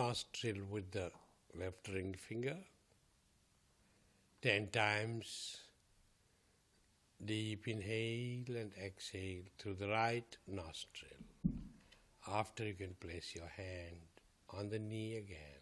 nostril with the left ring finger. 10 times. Deep inhale and exhale through the right nostril. After, you can place your hand on the knee again.